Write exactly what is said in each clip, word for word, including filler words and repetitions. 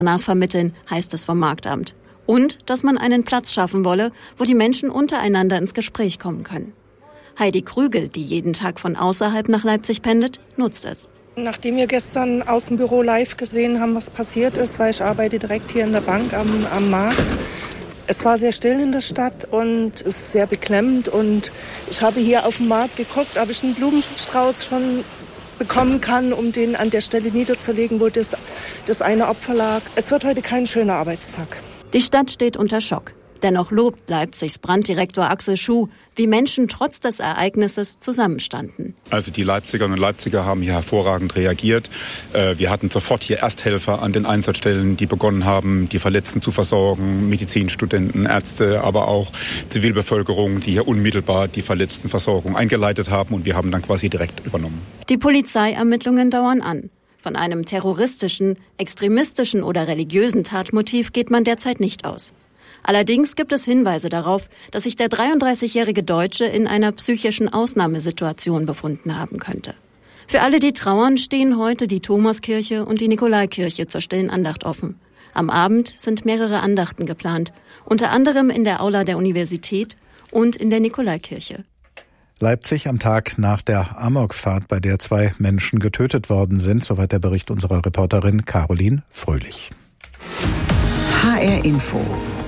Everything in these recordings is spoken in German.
nachvermitteln, heißt es vom Marktamt. Und, dass man einen Platz schaffen wolle, wo die Menschen untereinander ins Gespräch kommen können. Heidi Krügel, die jeden Tag von außerhalb nach Leipzig pendelt, nutzt es. Nachdem wir gestern aus dem Büro live gesehen haben, was passiert ist, weil ich arbeite direkt hier in der Bank am, am Markt. Es war sehr still in der Stadt und es ist sehr beklemmend. Und ich habe hier auf dem Markt geguckt, ob ich einen Blumenstrauß schon bekommen kann, um den an der Stelle niederzulegen, wo das, das eine Opfer lag. Es wird heute kein schöner Arbeitstag. Die Stadt steht unter Schock. Dennoch lobt Leipzigs Branddirektor Axel Schuh, wie Menschen trotz des Ereignisses zusammenstanden. Also die Leipzigerinnen und Leipziger haben hier hervorragend reagiert. Wir hatten sofort hier Ersthelfer an den Einsatzstellen, die begonnen haben, die Verletzten zu versorgen, Medizinstudenten, Ärzte, aber auch Zivilbevölkerung, die hier unmittelbar die Verletztenversorgung eingeleitet haben, und wir haben dann quasi direkt übernommen. Die Polizeiermittlungen dauern an. Von einem terroristischen, extremistischen oder religiösen Tatmotiv geht man derzeit nicht aus. Allerdings gibt es Hinweise darauf, dass sich der dreiunddreißigjährige Deutsche in einer psychischen Ausnahmesituation befunden haben könnte. Für alle, die trauern, stehen heute die Thomaskirche und die Nikolaikirche zur stillen Andacht offen. Am Abend sind mehrere Andachten geplant, unter anderem in der Aula der Universität und in der Nikolaikirche. Leipzig am Tag nach der Amokfahrt, bei der zwei Menschen getötet worden sind. Soweit der Bericht unserer Reporterin Caroline Fröhlich. H R Info.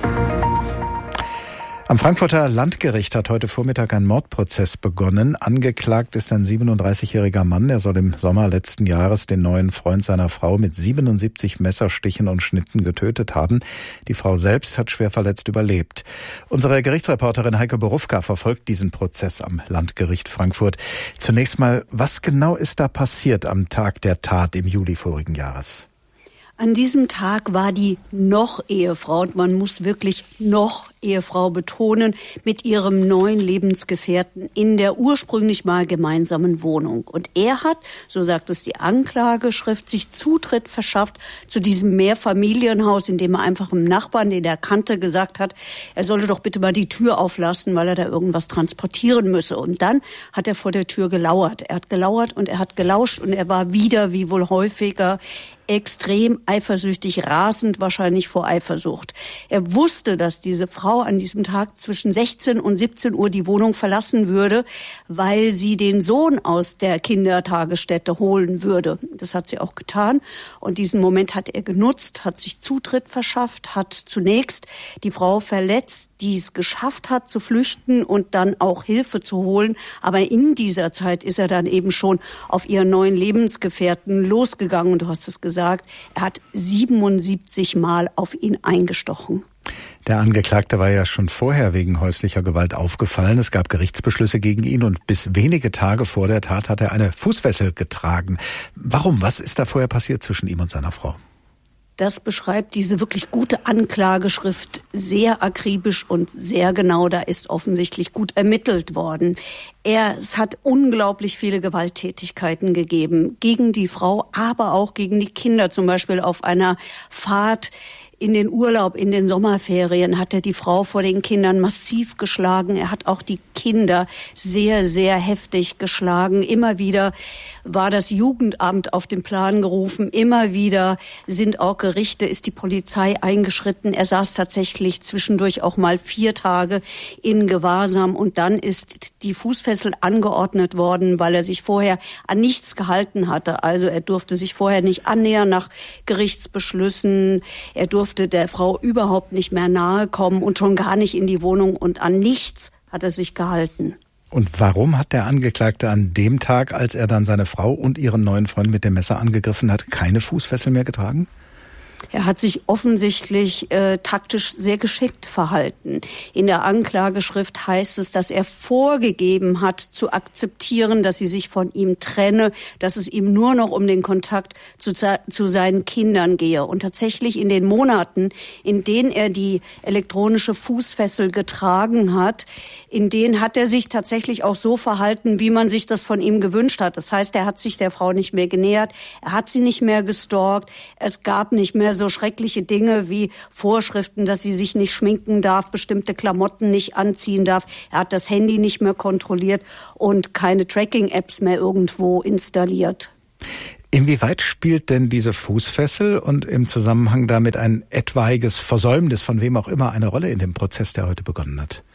Am Frankfurter Landgericht hat heute Vormittag ein Mordprozess begonnen. Angeklagt ist ein siebenunddreißigjähriger Mann. Er soll im Sommer letzten Jahres den neuen Freund seiner Frau mit siebenundsiebzig Messerstichen und Schnitten getötet haben. Die Frau selbst hat schwer verletzt überlebt. Unsere Gerichtsreporterin Heike Borufka verfolgt diesen Prozess am Landgericht Frankfurt. Zunächst mal, was genau ist da passiert am Tag der Tat im Juli vorigen Jahres? An diesem Tag war die Noch-Ehefrau, und man muss wirklich Noch-Ehefrau betonen, mit ihrem neuen Lebensgefährten in der ursprünglich mal gemeinsamen Wohnung. Und er hat, so sagt es die Anklageschrift, sich Zutritt verschafft zu diesem Mehrfamilienhaus, in dem er einfach einem Nachbarn, den er kannte, gesagt hat, er solle doch bitte mal die Tür auflassen, weil er da irgendwas transportieren müsse. Und dann hat er vor der Tür gelauert. Er hat gelauert und er hat gelauscht, und er war wieder, wie wohl häufiger, extrem eifersüchtig, rasend wahrscheinlich vor Eifersucht. Er wusste, dass diese Frau an diesem Tag zwischen sechzehn und siebzehn Uhr die Wohnung verlassen würde, weil sie den Sohn aus der Kindertagesstätte holen würde. Das hat sie auch getan, und diesen Moment hat er genutzt, hat sich Zutritt verschafft, hat zunächst die Frau verletzt, die es geschafft hat zu flüchten und dann auch Hilfe zu holen. Aber in dieser Zeit ist er dann eben schon auf ihren neuen Lebensgefährten losgegangen, und du hast es gesagt, gesagt, er hat siebenundsiebzig Mal auf ihn eingestochen. Der Angeklagte war ja schon vorher wegen häuslicher Gewalt aufgefallen. Es gab Gerichtsbeschlüsse gegen ihn, und bis wenige Tage vor der Tat hat er eine Fußfessel getragen. Warum? Was ist da vorher passiert zwischen ihm und seiner Frau? Das beschreibt diese wirklich gute Anklageschrift sehr akribisch und sehr genau. Da ist offensichtlich gut ermittelt worden. Er, es hat unglaublich viele Gewalttätigkeiten gegeben gegen die Frau, aber auch gegen die Kinder. Zum Beispiel auf einer Fahrt in den Urlaub, in den Sommerferien hat er die Frau vor den Kindern massiv geschlagen. Er hat auch die Kinder sehr, sehr heftig geschlagen. Immer wieder war das Jugendamt auf den Plan gerufen. Immer wieder sind auch Gerichte, ist die Polizei eingeschritten. Er saß tatsächlich zwischendurch auch mal vier Tage in Gewahrsam. Und dann ist die Fußfessel angeordnet worden, weil er sich vorher an nichts gehalten hatte. Also er durfte sich vorher nicht annähern nach Gerichtsbeschlüssen. Er durfte der Frau überhaupt nicht mehr nahe kommen und schon gar nicht in die Wohnung, und an nichts hat er sich gehalten. Und warum hat der Angeklagte an dem Tag, als er dann seine Frau und ihren neuen Freund mit dem Messer angegriffen hat, keine Fußfessel mehr getragen? Er hat sich offensichtlich äh, taktisch sehr geschickt verhalten. In der Anklageschrift heißt es, dass er vorgegeben hat, zu akzeptieren, dass sie sich von ihm trenne, dass es ihm nur noch um den Kontakt zu, zu seinen Kindern gehe. Und tatsächlich in den Monaten, in denen er die elektronische Fußfessel getragen hat, in denen hat er sich tatsächlich auch so verhalten, wie man sich das von ihm gewünscht hat. Das heißt, er hat sich der Frau nicht mehr genähert, er hat sie nicht mehr gestalkt, es gab nicht mehr so schreckliche Dinge wie Vorschriften, dass sie sich nicht schminken darf, bestimmte Klamotten nicht anziehen darf. Er hat das Handy nicht mehr kontrolliert und keine Tracking-Apps mehr irgendwo installiert. Inwieweit spielt denn diese Fußfessel und im Zusammenhang damit ein etwaiges Versäumnis von wem auch immer eine Rolle in dem Prozess, der heute begonnen hat?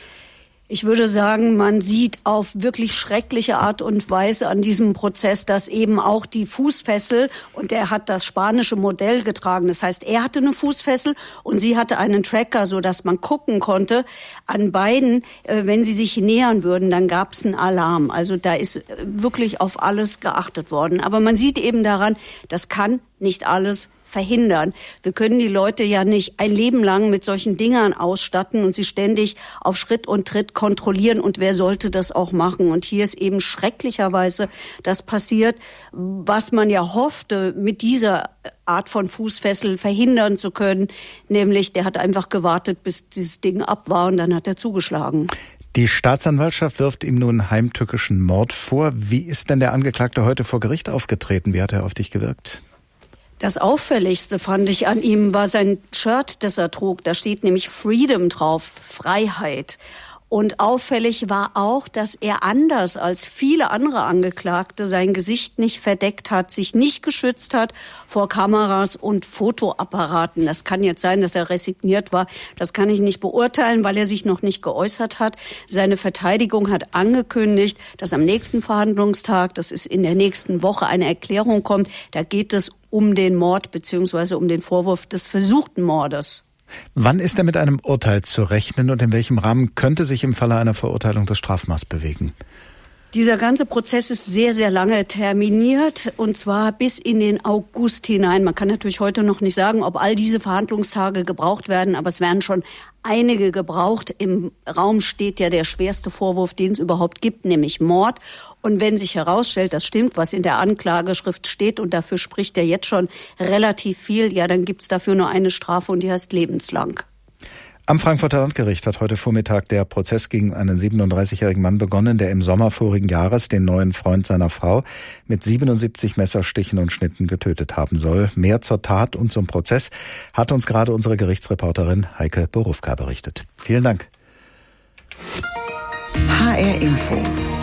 Ich würde sagen, man sieht auf wirklich schreckliche Art und Weise an diesem Prozess, dass eben auch die Fußfessel, und er hat das spanische Modell getragen, das heißt, er hatte eine Fußfessel und sie hatte einen Tracker, so dass man gucken konnte an beiden, wenn sie sich nähern würden, dann gab es einen Alarm. Also da ist wirklich auf alles geachtet worden. Aber man sieht eben daran, das kann nicht alles verhindern. Wir können die Leute ja nicht ein Leben lang mit solchen Dingern ausstatten und sie ständig auf Schritt und Tritt kontrollieren. Und wer sollte das auch machen? Und hier ist eben schrecklicherweise das passiert, was man ja hoffte, mit dieser Art von Fußfessel verhindern zu können. Nämlich, der hat einfach gewartet, bis dieses Ding ab war und dann hat er zugeschlagen. Die Staatsanwaltschaft wirft ihm nun heimtückischen Mord vor. Wie ist denn der Angeklagte heute vor Gericht aufgetreten? Wie hat er auf dich gewirkt? Das Auffälligste fand ich an ihm war sein Shirt, das er trug. Da steht nämlich Freedom drauf, Freiheit. Und auffällig war auch, dass er anders als viele andere Angeklagte sein Gesicht nicht verdeckt hat, sich nicht geschützt hat vor Kameras und Fotoapparaten. Das kann jetzt sein, dass er resigniert war. Das kann ich nicht beurteilen, weil er sich noch nicht geäußert hat. Seine Verteidigung hat angekündigt, dass am nächsten Verhandlungstag, das ist in der nächsten Woche, eine Erklärung kommt. Da geht es um den Mord bzw. um den Vorwurf des versuchten Mordes. Wann ist er mit einem Urteil zu rechnen und in welchem Rahmen könnte sich im Falle einer Verurteilung das Strafmaß bewegen? Dieser ganze Prozess ist sehr, sehr lange terminiert und zwar bis in den August hinein. Man kann natürlich heute noch nicht sagen, ob all diese Verhandlungstage gebraucht werden, aber es werden schon einige gebraucht. Im Raum steht ja der schwerste Vorwurf, den es überhaupt gibt, nämlich Mord. Und wenn sich herausstellt, das stimmt, was in der Anklageschrift steht und dafür spricht er jetzt schon relativ viel, ja, dann gibt's dafür nur eine Strafe und die heißt lebenslang. Am Frankfurter Landgericht hat heute Vormittag der Prozess gegen einen siebenunddreißigjährigen Mann begonnen, der im Sommer vorigen Jahres den neuen Freund seiner Frau mit siebenundsiebzig Messerstichen und Schnitten getötet haben soll. Mehr zur Tat und zum Prozess hat uns gerade unsere Gerichtsreporterin Heike Borufka berichtet. Vielen Dank. H R Info.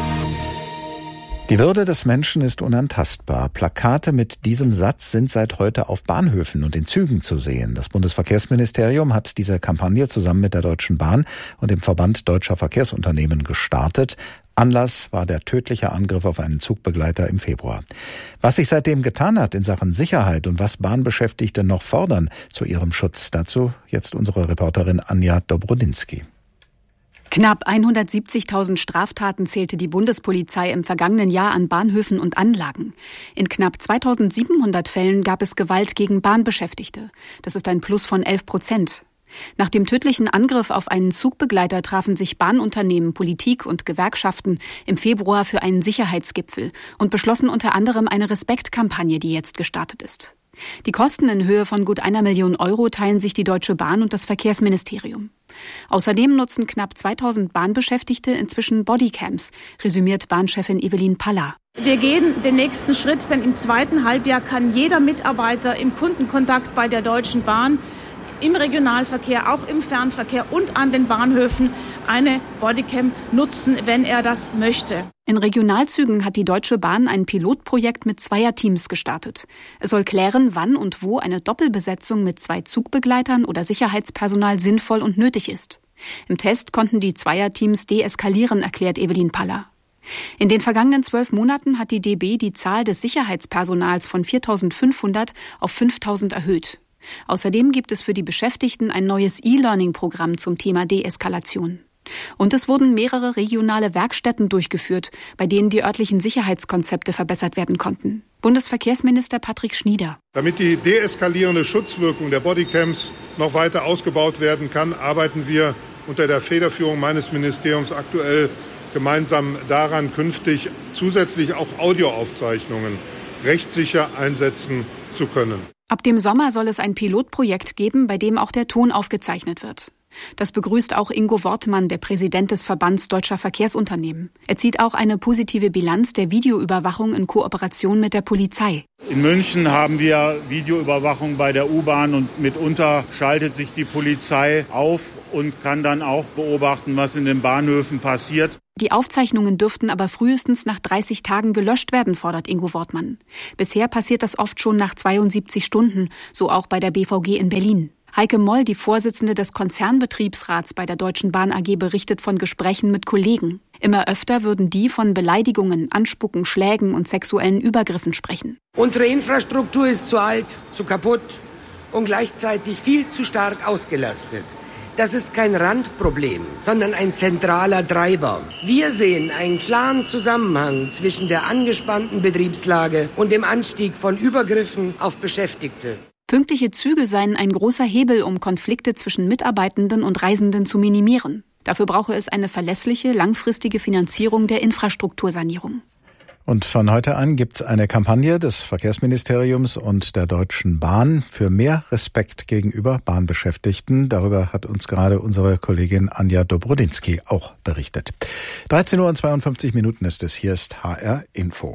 Die Würde des Menschen ist unantastbar. Plakate mit diesem Satz sind seit heute auf Bahnhöfen und in Zügen zu sehen. Das Bundesverkehrsministerium hat diese Kampagne zusammen mit der Deutschen Bahn und dem Verband Deutscher Verkehrsunternehmen gestartet. Anlass war der tödliche Angriff auf einen Zugbegleiter im Februar. Was sich seitdem getan hat in Sachen Sicherheit und was Bahnbeschäftigte noch fordern zu ihrem Schutz, dazu jetzt unsere Reporterin Anja Dobrodinsky. Knapp hundertsiebzigtausend Straftaten zählte die Bundespolizei im vergangenen Jahr an Bahnhöfen und Anlagen. In knapp zweitausendsiebenhundert Fällen gab es Gewalt gegen Bahnbeschäftigte. Das ist ein Plus von elf Prozent. Nach dem tödlichen Angriff auf einen Zugbegleiter trafen sich Bahnunternehmen, Politik und Gewerkschaften im Februar für einen Sicherheitsgipfel und beschlossen unter anderem eine Respektkampagne, die jetzt gestartet ist. Die Kosten in Höhe von gut einer Million Euro teilen sich die Deutsche Bahn und das Verkehrsministerium. Außerdem nutzen knapp zweitausend Bahnbeschäftigte inzwischen Bodycams, resümiert Bahnchefin Evelyn Paller. Wir gehen den nächsten Schritt, denn im zweiten Halbjahr kann jeder Mitarbeiter im Kundenkontakt bei der Deutschen Bahn im Regionalverkehr, auch im Fernverkehr und an den Bahnhöfen eine Bodycam nutzen, wenn er das möchte. In Regionalzügen hat die Deutsche Bahn ein Pilotprojekt mit Zweierteams gestartet. Es soll klären, wann und wo eine Doppelbesetzung mit zwei Zugbegleitern oder Sicherheitspersonal sinnvoll und nötig ist. Im Test konnten die Zweierteams deeskalieren, erklärt Evelyn Paller. In den vergangenen zwölf Monaten hat die D B die Zahl des Sicherheitspersonals von viertausendfünfhundert auf fünftausend erhöht. Außerdem gibt es für die Beschäftigten ein neues E-Learning-Programm zum Thema Deeskalation. Und es wurden mehrere regionale Werkstätten durchgeführt, bei denen die örtlichen Sicherheitskonzepte verbessert werden konnten. Bundesverkehrsminister Patrick Schnieder. Damit die deeskalierende Schutzwirkung der Bodycams noch weiter ausgebaut werden kann, arbeiten wir unter der Federführung meines Ministeriums aktuell gemeinsam daran, künftig zusätzlich auch Audioaufzeichnungen rechtssicher einsetzen zu können. Ab dem Sommer soll es ein Pilotprojekt geben, bei dem auch der Ton aufgezeichnet wird. Das begrüßt auch Ingo Wortmann, der Präsident des Verbands Deutscher Verkehrsunternehmen. Er zieht auch eine positive Bilanz der Videoüberwachung in Kooperation mit der Polizei. In München haben wir Videoüberwachung bei der U-Bahn und mitunter schaltet sich die Polizei auf und kann dann auch beobachten, was in den Bahnhöfen passiert. Die Aufzeichnungen dürften aber frühestens nach dreißig Tagen gelöscht werden, fordert Ingo Wortmann. Bisher passiert das oft schon nach zweiundsiebzig Stunden, so auch bei der B V G in Berlin. Heike Moll, die Vorsitzende des Konzernbetriebsrats bei der Deutschen Bahn A G, berichtet von Gesprächen mit Kollegen. Immer öfter würden die von Beleidigungen, Anspucken, Schlägen und sexuellen Übergriffen sprechen. Unsere Infrastruktur ist zu alt, zu kaputt und gleichzeitig viel zu stark ausgelastet. Das ist kein Randproblem, sondern ein zentraler Treiber. Wir sehen einen klaren Zusammenhang zwischen der angespannten Betriebslage und dem Anstieg von Übergriffen auf Beschäftigte. Pünktliche Züge seien ein großer Hebel, um Konflikte zwischen Mitarbeitenden und Reisenden zu minimieren. Dafür brauche es eine verlässliche, langfristige Finanzierung der Infrastruktursanierung. Und von heute an gibt's eine Kampagne des Verkehrsministeriums und der Deutschen Bahn für mehr Respekt gegenüber Bahnbeschäftigten. Darüber hat uns gerade unsere Kollegin Anja Dobrodinsky auch berichtet. dreizehn Uhr und zweiundfünfzig Minuten ist es. Hier ist H R Info.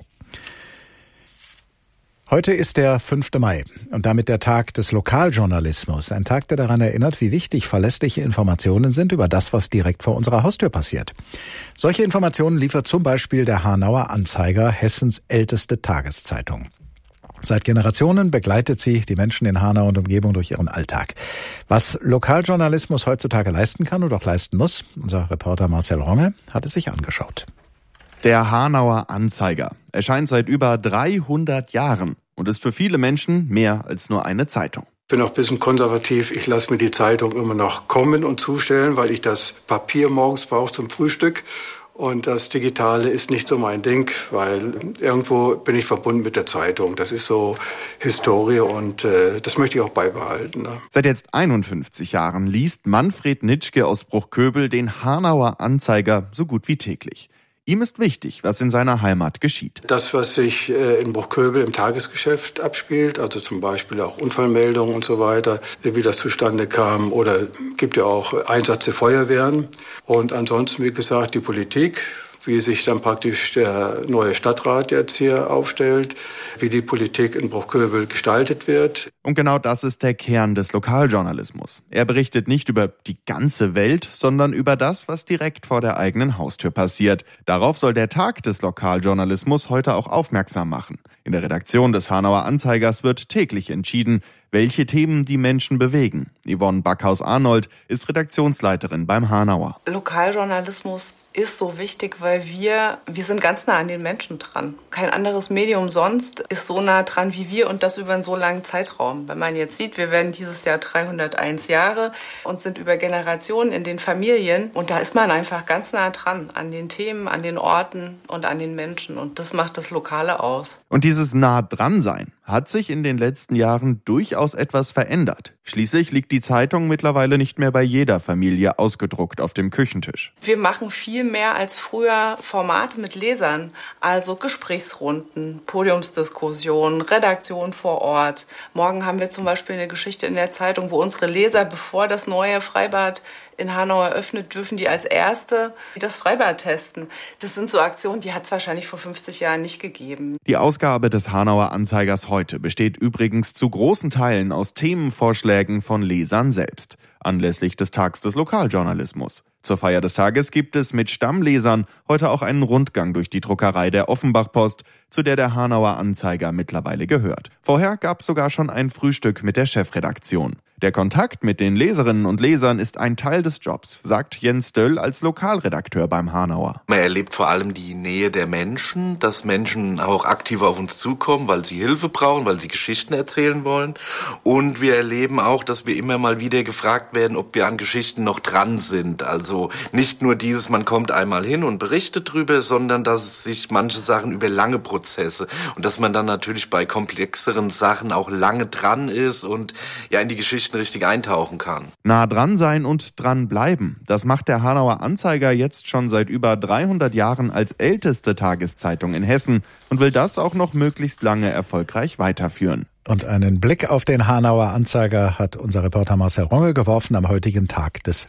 Heute ist der fünfte Mai und damit der Tag des Lokaljournalismus. Ein Tag, der daran erinnert, wie wichtig verlässliche Informationen sind über das, was direkt vor unserer Haustür passiert. Solche Informationen liefert zum Beispiel der Hanauer Anzeiger, Hessens älteste Tageszeitung. Seit Generationen begleitet sie die Menschen in Hanau und Umgebung durch ihren Alltag. Was Lokaljournalismus heutzutage leisten kann und auch leisten muss, unser Reporter Marcel Ronge hat es sich angeschaut. Der Hanauer Anzeiger erscheint seit über dreihundert Jahren und ist für viele Menschen mehr als nur eine Zeitung. Ich bin auch ein bisschen konservativ. Ich lasse mir die Zeitung immer noch kommen und zustellen, weil ich das Papier morgens brauche zum Frühstück. Und das Digitale ist nicht so mein Ding, weil irgendwo bin ich verbunden mit der Zeitung. Das ist so Historie und äh, das möchte ich auch beibehalten. Ne? Seit jetzt einundfünfzig Jahren liest Manfred Nitschke aus Bruchköbel den Hanauer Anzeiger so gut wie täglich. Ihm ist wichtig, was in seiner Heimat geschieht. Das, was sich in Bruchköbel im Tagesgeschäft abspielt, also zum Beispiel auch Unfallmeldungen und so weiter, wie das zustande kam, oder gibt ja auch Einsatz der Feuerwehren. Und ansonsten, wie gesagt, die Politik, wie sich dann praktisch der neue Stadtrat jetzt hier aufstellt, wie die Politik in Bruchköbel gestaltet wird. Und genau das ist der Kern des Lokaljournalismus. Er berichtet nicht über die ganze Welt, sondern über das, was direkt vor der eigenen Haustür passiert. Darauf soll der Tag des Lokaljournalismus heute auch aufmerksam machen. In der Redaktion des Hanauer Anzeigers wird täglich entschieden, welche Themen die Menschen bewegen. Yvonne Backhaus-Arnold ist Redaktionsleiterin beim Hanauer. Lokaljournalismus ist so wichtig, weil wir, wir sind ganz nah an den Menschen dran. Kein anderes Medium sonst ist so nah dran wie wir und das über einen so langen Zeitraum. Wenn man jetzt sieht, wir werden dieses Jahr dreihunderteins Jahre und sind über Generationen in den Familien und da ist man einfach ganz nah dran an den Themen, an den Orten und an den Menschen und das macht das Lokale aus. Und dieses nah dran sein hat sich in den letzten Jahren durchaus etwas verändert. Schließlich liegt die Zeitung mittlerweile nicht mehr bei jeder Familie ausgedruckt auf dem Küchentisch. Wir machen viel mehr als früher Formate mit Lesern, also Gesprächsrunden, Podiumsdiskussionen, Redaktion vor Ort. Morgen haben wir zum Beispiel eine Geschichte in der Zeitung, wo unsere Leser, bevor das neue Freibad in Hanau eröffnet, dürfen die als Erste das Freibad testen. Das sind so Aktionen, die hat es wahrscheinlich vor fünfzig Jahren nicht gegeben. Die Ausgabe des Hanauer Anzeigers heute besteht übrigens zu großen Teilen aus Themenvorschlägen von Lesern selbst, anlässlich des Tags des Lokaljournalismus. Zur Feier des Tages gibt es mit Stammlesern heute auch einen Rundgang durch die Druckerei der Offenbach-Post, zu der der Hanauer Anzeiger mittlerweile gehört. Vorher gab es sogar schon ein Frühstück mit der Chefredaktion. Der Kontakt mit den Leserinnen und Lesern ist ein Teil des Jobs, sagt Jens Döll als Lokalredakteur beim Hanauer. Man erlebt vor allem die Nähe der Menschen, dass Menschen auch aktiv auf uns zukommen, weil sie Hilfe brauchen, weil sie Geschichten erzählen wollen. Und wir erleben auch, dass wir immer mal wieder gefragt werden, ob wir an Geschichten noch dran sind. Also nicht nur dieses, man kommt einmal hin und berichtet drüber, sondern dass sich manche Sachen über lange Prozesse und dass man dann natürlich bei komplexeren Sachen auch lange dran ist und ja in die Geschichten richtig eintauchen kann. Nah dran sein und dran bleiben, das macht der Hanauer Anzeiger jetzt schon seit über dreihundert Jahren als älteste Tageszeitung in Hessen und will das auch noch möglichst lange erfolgreich weiterführen. Und einen Blick auf den Hanauer Anzeiger hat unser Reporter Marcel Ronge geworfen am heutigen Tag des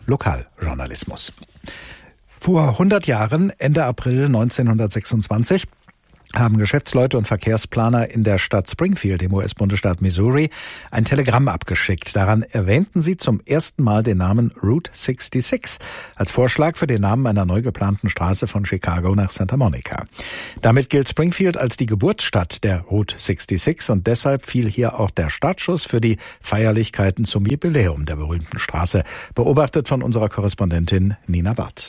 Lokaljournalismus. Vor hundert Jahren, Ende April neunzehnhundertsechsundzwanzig, haben Geschäftsleute und Verkehrsplaner in der Stadt Springfield im U S-Bundesstaat Missouri ein Telegramm abgeschickt. Daran erwähnten sie zum ersten Mal den Namen Route sechsundsechzig als Vorschlag für den Namen einer neu geplanten Straße von Chicago nach Santa Monica. Damit gilt Springfield als die Geburtsstadt der Route sechsundsechzig und deshalb fiel hier auch der Startschuss für die Feierlichkeiten zum Jubiläum der berühmten Straße. Beobachtet von unserer Korrespondentin Nina Barth.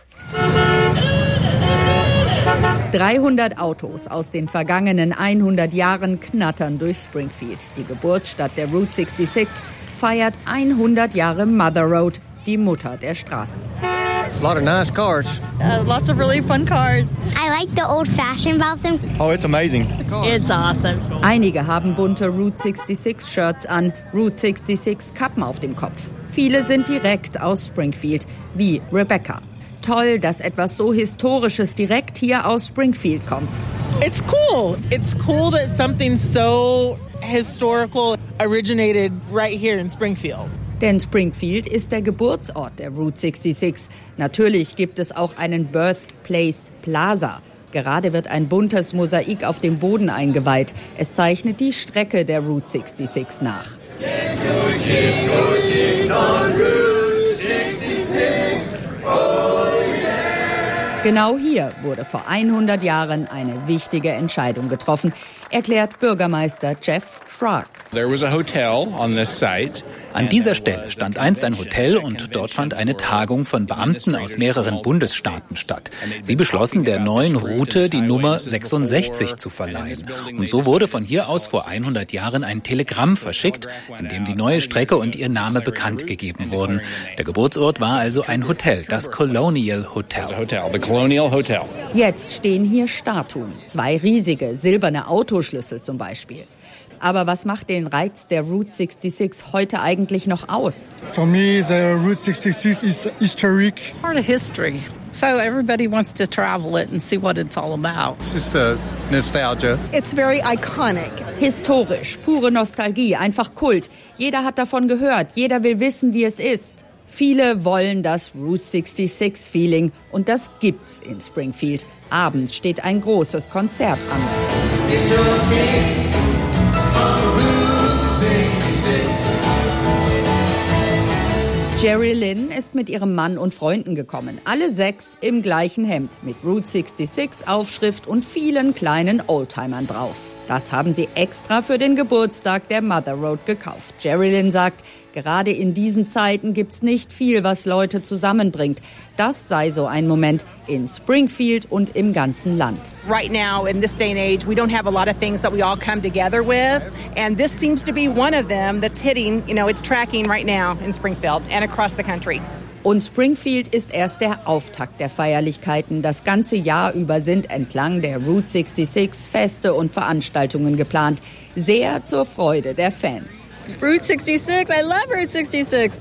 dreihundert Autos aus den vergangenen hundert Jahren knattern durch Springfield. Die Geburtsstadt der Route sechsundsechzig feiert hundert Jahre Mother Road, die Mutter der Straßen. A lot of nice cars. Uh, lots of really fun cars. I like the old fashioned about them. Oh, it's amazing. It's awesome. Einige haben bunte Route sechsundsechzig Shirts an, Route sechsundsechzig Kappen auf dem Kopf. Viele sind direkt aus Springfield, wie Rebecca. Toll, dass etwas so Historisches direkt hier aus Springfield kommt. It's cool. It's cool that something so historical originated right here in Springfield. Denn Springfield ist der Geburtsort der Route sechsundsechzig. Natürlich gibt es auch einen Birthplace Plaza. Gerade wird ein buntes Mosaik auf dem Boden eingeweiht. Es zeichnet die Strecke der Route sechsundsechzig nach. Let's go kids, go kids on Route sechsundsechzig. Oh yeah. Genau hier wurde vor hundert Jahren eine wichtige Entscheidung getroffen, erklärt Bürgermeister Jeff Schrag. An dieser Stelle stand einst ein Hotel und dort fand eine Tagung von Beamten aus mehreren Bundesstaaten statt. Sie beschlossen, der neuen Route die Nummer sechsundsechzig zu verleihen. Und so wurde von hier aus vor hundert Jahren ein Telegramm verschickt, in dem die neue Strecke und ihr Name bekannt gegeben wurden. Der Geburtsort war also ein Hotel, das Colonial Hotel. Jetzt stehen hier Statuen, zwei riesige silberne Autoschlüssel zum Beispiel. Aber was macht den Reiz der Route sechsundsechzig heute eigentlich noch aus? For me, the Route sechsundsechzig is historic. Part of history. So everybody wants to travel it and see what it's all about. It's just a nostalgia. It's very iconic. Historisch, pure Nostalgie, einfach Kult. Jeder hat davon gehört, jeder will wissen, wie es ist. Viele wollen das Route sechsundsechzig-Feeling und das gibt's in Springfield. Abends steht ein großes Konzert an. Jerry Lynn ist mit ihrem Mann und Freunden gekommen. Alle sechs im gleichen Hemd mit Route sechsundsechzig Aufschrift und vielen kleinen Oldtimern drauf. Das haben sie extra für den Geburtstag der Mother Road gekauft. Jerry Lynn sagt, gerade in diesen Zeiten gibt's nicht viel, was Leute zusammenbringt. Das sei so ein Moment in Springfield und im ganzen Land. Right now, in this day and age, we don't have a lot of things that we all come together with. And this seems to be one of them that's hitting, you know, it's tracking right now in Springfield and across the country. Und Springfield ist erst der Auftakt der Feierlichkeiten. Das ganze Jahr über sind entlang der Route sechsundsechzig Feste und Veranstaltungen geplant. Sehr zur Freude der Fans. Route sechsundsechzig, I love Route sechsundsechzig.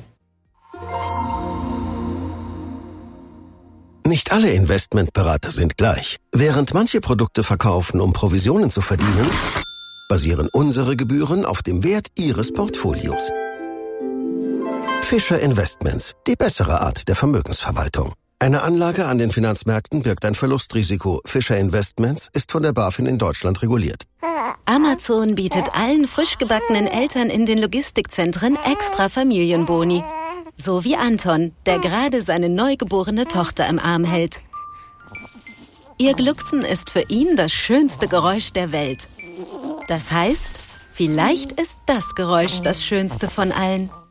Nicht alle Investmentberater sind gleich. Während manche Produkte verkaufen, um Provisionen zu verdienen, basieren unsere Gebühren auf dem Wert Ihres Portfolios. Fischer Investments, die bessere Art der Vermögensverwaltung. Eine Anlage an den Finanzmärkten birgt ein Verlustrisiko. Fischer Investments ist von der BaFin in Deutschland reguliert. Amazon bietet allen frisch gebackenen Eltern in den Logistikzentren extra Familienboni. So wie Anton, der gerade seine neugeborene Tochter im Arm hält. Ihr Glucksen ist für ihn das schönste Geräusch der Welt. Das heißt, vielleicht ist das Geräusch das schönste von allen.